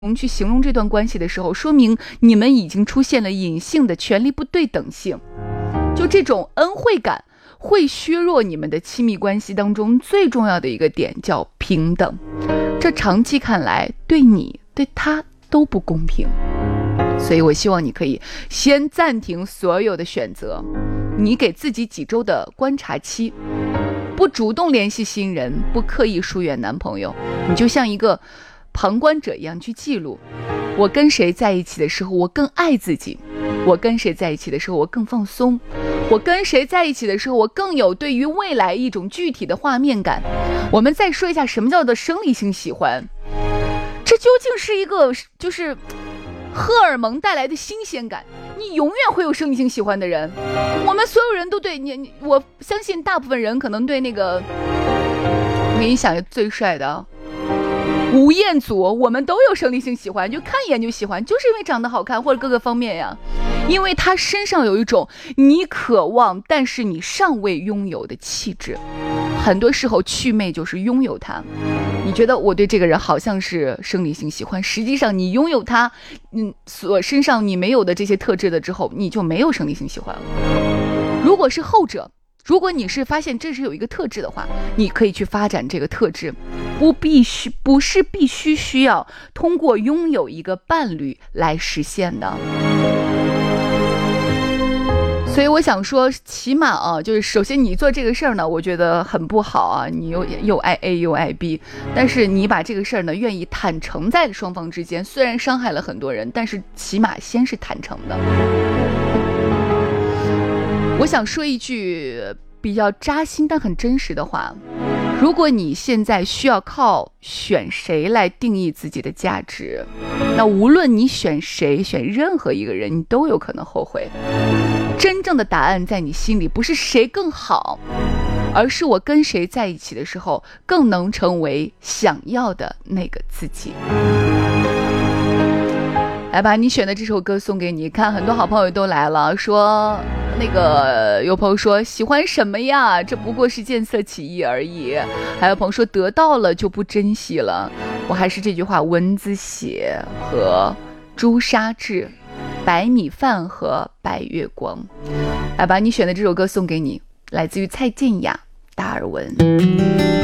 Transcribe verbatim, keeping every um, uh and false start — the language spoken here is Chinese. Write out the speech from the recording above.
我们去形容这段关系的时候，说明你们已经出现了隐性的权力不对等性。就这种恩惠感会削弱你们的亲密关系当中最重要的一个点，叫平等。这长期看来对你对他都不公平，所以我希望你可以先暂停所有的选择，你给自己几周的观察期，不主动联系新人，不刻意疏远男朋友，你就像一个旁观者一样去记录，我跟谁在一起的时候我更爱自己，我跟谁在一起的时候我更放松，我跟谁在一起的时候我更有对于未来一种具体的画面感。我们再说一下什么叫做生理性喜欢，这究竟是一个就是荷尔蒙带来的新鲜感。你永远会有生理性喜欢的人，我们所有人都对你，我相信大部分人可能对那个我给你想最帅的吴彦祖，我们都有生理性喜欢，就看一眼就喜欢，就是因为长得好看或者各个方面呀，因为他身上有一种你渴望但是你尚未拥有的气质。很多时候祛魅就是拥有它，你觉得我对这个人好像是生理性喜欢，实际上你拥有他嗯，所身上你没有的这些特质的之后，你就没有生理性喜欢了。如果是后者，如果你是发现这是有一个特质的话，你可以去发展这个特质，不必须不是必须需要通过拥有一个伴侣来实现的。所以我想说，起码啊，就是首先你做这个事儿呢，我觉得很不好啊，你又又爱 A 又爱 B， 但是你把这个事儿呢愿意坦诚在双方之间，虽然伤害了很多人，但是起码先是坦诚的。我想说一句比较扎心但很真实的话，如果你现在需要靠选谁来定义自己的价值，那无论你选谁，选任何一个人，你都有可能后悔。真正的答案在你心里，不是谁更好，而是我跟谁在一起的时候更能成为想要的那个自己。来吧，你选的这首歌送给你。看很多好朋友都来了，说那个有朋友说喜欢什么呀，这不过是见色起意而已。还有朋友说得到了就不珍惜了。我还是这句话，蚊子血和朱砂痣，白米饭和白月光。来吧，你选的这首歌送给你，来自于蔡健雅，达尔文。